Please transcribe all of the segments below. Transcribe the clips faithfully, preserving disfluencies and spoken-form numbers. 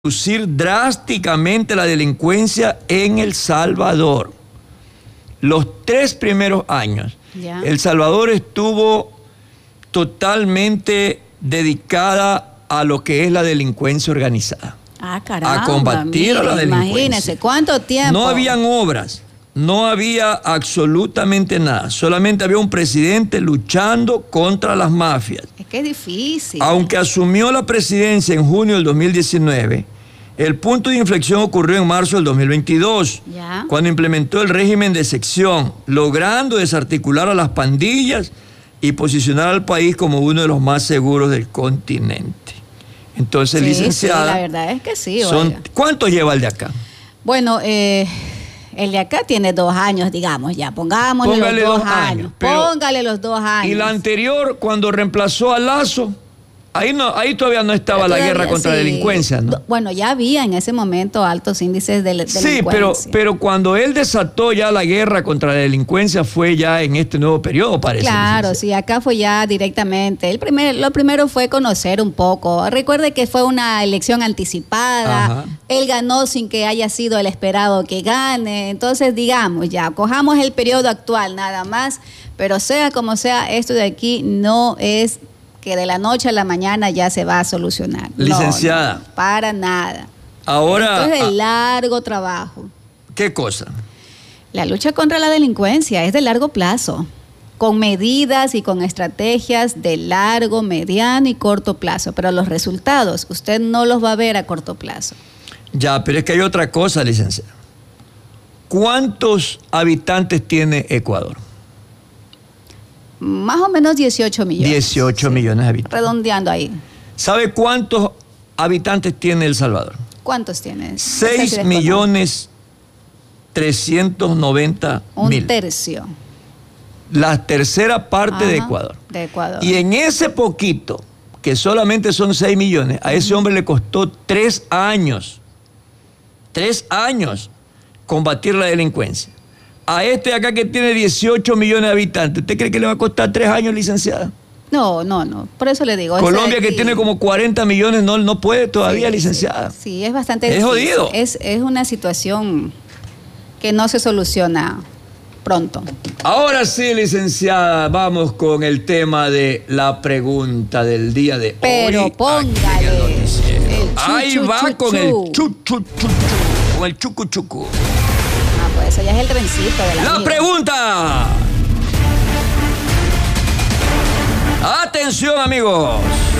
reducir drásticamente la delincuencia en El Salvador. Los tres primeros años, ya. El Salvador estuvo totalmente dedicada a lo que es la delincuencia organizada. Ah, caramba, a combatir mire, a la delincuencia. Imagínese, ¿cuánto tiempo? No habían obras, no había absolutamente nada. Solamente había un presidente luchando contra las mafias. Es que es difícil. Aunque asumió la presidencia en junio del dos mil diecinueve, el punto de inflexión ocurrió en marzo del dos mil veintidós, ¿Ya? cuando implementó el régimen de sección, logrando desarticular a las pandillas y posicionar al país como uno de los más seguros del continente. Entonces, sí, licenciada, sí, la verdad es que sí. Son, ¿cuánto lleva el de acá? Bueno, eh, el de acá tiene dos años, digamos, ya, pongámosle Póngale los dos, dos años. años. Pero, Póngale los dos años. Y la anterior, cuando reemplazó a Lazo, ahí, no, ahí todavía no estaba todavía, la guerra contra sí. la delincuencia, ¿no? Bueno, ya había en ese momento altos índices de delincuencia. Sí, pero, pero cuando él desató ya la guerra contra la delincuencia fue ya en este nuevo periodo, parece. Claro, sí, acá fue ya directamente. El primer, lo primero fue conocer un poco. Recuerde que fue una elección anticipada. Ajá. Él ganó sin que haya sido el esperado que gane. Entonces, digamos, ya, cojamos el periodo actual nada más, pero sea como sea, esto de aquí no es que de la noche a la mañana ya se va a solucionar. Licenciada. No, no, para nada. Ahora. Esto es de largo trabajo. ¿Qué cosa? La lucha contra la delincuencia es de largo plazo, con medidas y con estrategias de largo, mediano y corto plazo. Pero los resultados usted no los va a ver a corto plazo. Ya, pero es que hay otra cosa, licenciada. ¿Cuántos habitantes tiene Ecuador? Más o menos dieciocho millones. dieciocho sí. millones de habitantes. Redondeando ahí. ¿Sabe cuántos habitantes tiene El Salvador? ¿Cuántos tiene? seis millones trescientos noventa mil. Un tercio. La tercera parte. Ajá, de Ecuador. De Ecuador. Y en ese poquito, que solamente son seis millones, a ese hombre le costó tres años. Tres años combatir la delincuencia. A este acá que tiene dieciocho millones de habitantes, ¿usted cree que le va a costar tres años, licenciada? No, no, no. Por eso le digo. Colombia, que tiene como cuarenta millones, no, no puede todavía, sí, licenciada. Sí, sí, es bastante es difícil. jodido. Es, es una situación que no se soluciona pronto. Ahora sí, licenciada, vamos con el tema de la pregunta del día de Pero hoy. Pero póngale. El el chu, Ahí chu, va chu, con chu. el chu, chu, chu, chu, con el chucu, chucu. Eso ya es el trencito de la La vida. pregunta. Atención, amigos.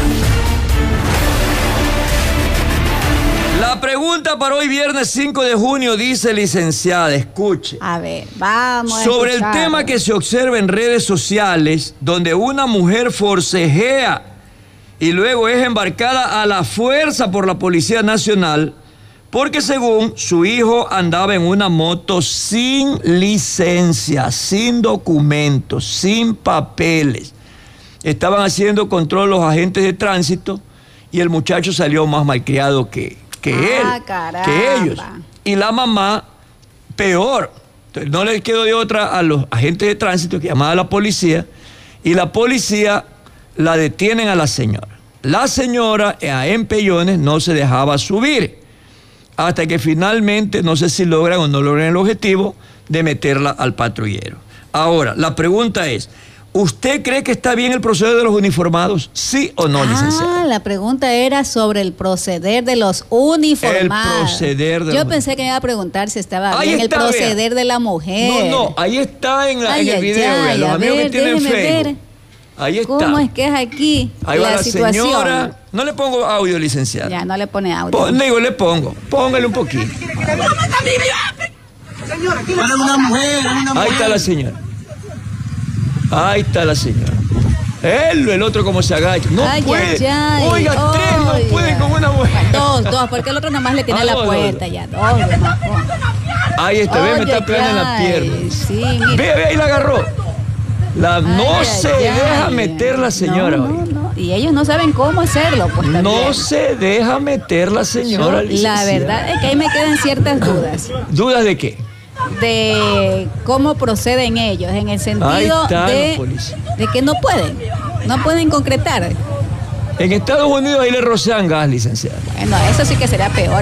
La pregunta para hoy viernes cinco de junio dice, licenciada, escuche. A ver, vamos a Sobre escuchar. el tema que se observa en redes sociales, donde una mujer forcejea y luego es embarcada a la fuerza por la Policía Nacional, porque según su hijo andaba en una moto sin licencia, sin documentos, sin papeles. Estaban haciendo control los agentes de tránsito y el muchacho salió más malcriado que, que ah, él, caramba. que ellos. Y la mamá, peor. Entonces, no les quedó de otra a los agentes de tránsito que llamaban a la policía, y la policía la detienen a la señora. La señora a empellones no se dejaba subir, hasta que finalmente, no sé si logran o no logran el objetivo de meterla al patrullero. Ahora, la pregunta es, ¿usted cree que está bien el proceder de los uniformados? ¿Sí o no, licenciada? Ah, la pregunta era sobre el proceder de los uniformados. El proceder de Yo los... pensé que me iba a preguntar si estaba ahí bien está, el proceder vea. de la mujer. No, no, ahí está en, la, ay, en el ay, video, ay, vea, los amigos ver, que tienen Facebook. Ver. Ahí está. ¿Cómo es que es aquí ahí la, va la situación? Señora. No le pongo audio, licenciada. Ya, no le pone audio. Pon, digo, le pongo. Póngale un poquito. Ahí está la señora. Ahí está la señora. Él, el otro como se agacha. No ay, puede. Ay, ay, Oiga, oh, tres no ya. pueden con una mujer. Dos, dos, porque el otro nomás le tiene ah, la dos, puerta dos. ya. Dos, nomás. Ahí está, ve, me está pegando en la pierna. Sí, ve, ve, ahí la agarró. La, ay, no ay, se ay, deja ay. meter la señora. No, no, no. Y ellos no saben cómo hacerlo. Pues, no también. se deja meter la señora. Yo, la verdad es que ahí me quedan ciertas dudas. ¿Dudas de qué? De cómo proceden ellos, en el sentido está, de, de que no pueden, no pueden concretar. En Estados Unidos ahí le rocian gas, licenciada. Bueno, eso sí que sería peor.